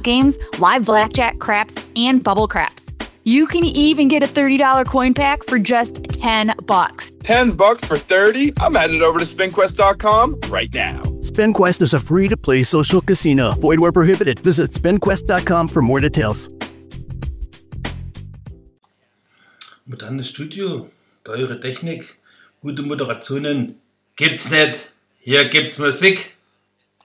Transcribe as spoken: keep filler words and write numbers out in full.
slot games, live blackjack, craps, and bubble craps. You can even get a thirty dollars coin pack for just ten bucks. ten bucks for thirty? I'm headed over to spin quest dot com right now. SpinQuest is a free-to-play social casino. Void where prohibited. Visit spin quest dot com for more details. Modernes Studio, teure Technik, gute Moderationen gibt's nicht. Hier gibt's Musik.